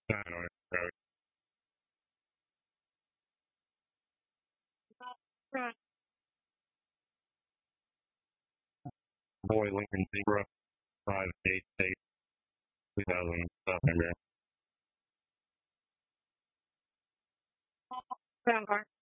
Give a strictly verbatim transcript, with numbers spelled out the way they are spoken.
I don't know. Boy Lincoln Zebra, five eight eight, two thousand seven.